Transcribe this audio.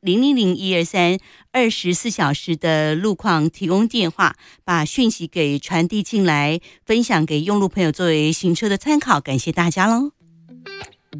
000-12324小时的路况提供电话，把讯息给传递进来，分享给用路朋友作为行车的参考。感谢大家喽。